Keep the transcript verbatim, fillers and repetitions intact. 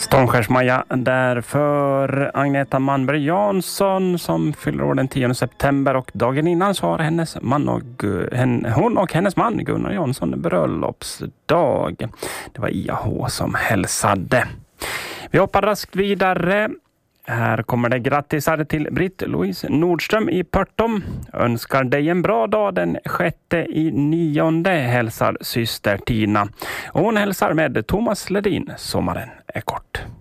Stormskärsmaja där för Agneta Manberg Jansson som fyller år den tionde september, och dagen innan så har hennes man och, hon och hennes man Gunnar Jansson bröllopsdag. Det var I A H som hälsade. Vi hoppar raskt vidare. Här kommer det grattisar till Britt-Louise Nordström i Pörtom. Önskar dig en bra dag den sjätte i nionde, hälsar syster Tina. Och hon hälsar med Thomas Ledin. Sommaren är kort.